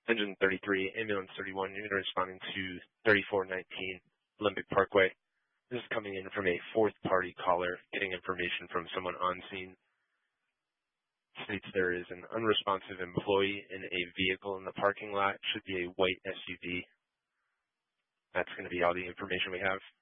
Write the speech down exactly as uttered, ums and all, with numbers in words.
Engine thirty-three, ambulance thirty-one, unit responding to thirty-four nineteen Olympic Parkway. This is coming in from a fourth-party caller, getting information from someone on scene. States there is an unresponsive employee in a vehicle in the parking lot. Should be a white S U V. That's going to be all the information we have.